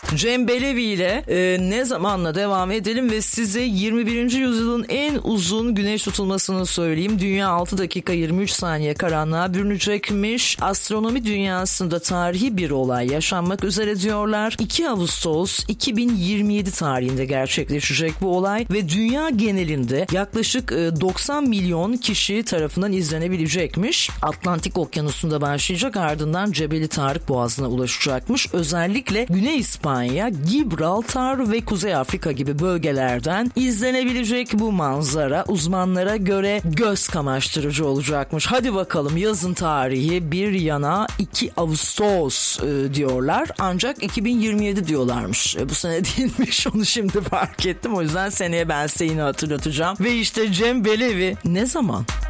Cem Belevi ile ne zamanla devam edelim ve size 21. yüzyılın en uzun güneş tutulmasını söyleyeyim. Dünya 6 dakika 23 saniye karanlığa bürünecekmiş. Astronomi dünyasında tarihi bir olay yaşanmak üzere diyorlar. 2 Ağustos 2027 tarihinde gerçekleşecek bu olay ve dünya genelinde yaklaşık 90 milyon kişi tarafından izlenebilecekmiş. Atlantik Okyanusu'nda başlayacak, ardından Cebeli Tarık Boğazı'na ulaşacakmış. Özellikle Güney İspanya, Gibraltar ve Kuzey Afrika gibi bölgelerden izlenebilecek bu manzara uzmanlara göre göz kamaştırıcı olacakmış. Hadi bakalım, yazın tarihi bir yana 2 Ağustos diyorlar. Ancak 2027 diyorlarmış. Bu sene değilmiş, onu şimdi fark ettim. O yüzden seneye ben size yine hatırlatacağım. Ve işte Cem Belevi ne zaman?